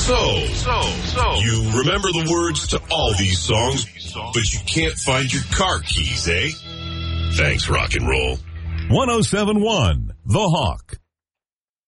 So, you remember the words to all these songs, but you can't find your car keys, eh? Thanks, rock and roll. 107.1 The Hawk.